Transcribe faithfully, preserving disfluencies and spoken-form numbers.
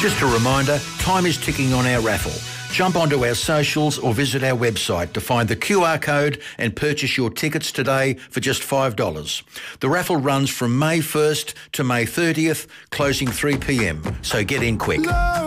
Just a reminder, time is ticking on our raffle. Jump onto our socials or visit our website to find the Q R code and purchase your tickets today for just five dollars. The raffle runs from May first to May thirtieth, closing three p m, so get in quick.